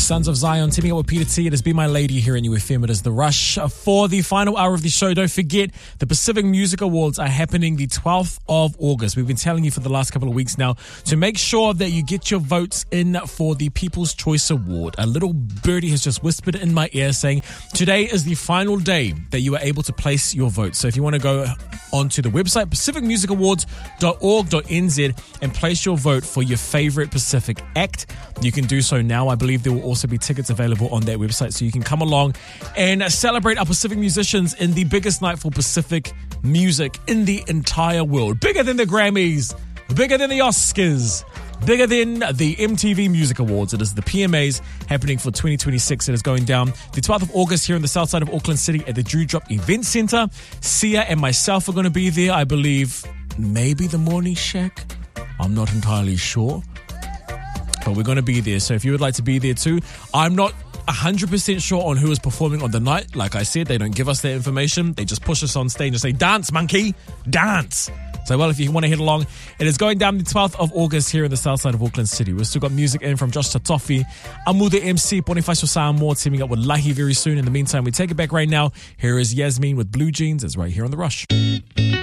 Sons of Zion, teaming up with Peter T. It has been my lady here in UFM. It is The Rush. For the final hour of the show, don't forget the Pacific Music Awards are happening the 12th of August. We've been telling you for the last couple of weeks now to make sure that you get your votes in for the People's Choice Award. A little birdie has just whispered in my ear saying today is the final day that you are able to place your vote. So if you want to go onto the website, pacificmusicawards.org.nz, and place your vote for your favorite Pacific act, you can do so now. I believe there will also be tickets available on that website, so you can come along and celebrate our Pacific musicians in the biggest night for Pacific music in the entire world. Bigger than the Grammys, bigger than the Oscars, bigger than the MTV Music Awards. It is the PMAs happening for 2026. It is going down the 12th of August here on the south side of Auckland City at the Dewdrop Event Centre. Sia and myself are going to be there. I believe maybe the Morning Shack. I'm not entirely sure, but we're going to be there. So if you would like to be there too, I'm not 100% sure on who is performing on the night. Like I said, they don't give us that information. They just push us on stage and say, dance, monkey, dance. So, well, if you want to head along, it is going down the 12th of August here in the south side of Auckland City. We've still got music in from Josh Tatofi, Amu the MC, Bonifacio Samoa teaming up with Lahi very soon. In the meantime, we take it back right now. Here is Yasmin with Blue Jeans. It's right here on The Rush.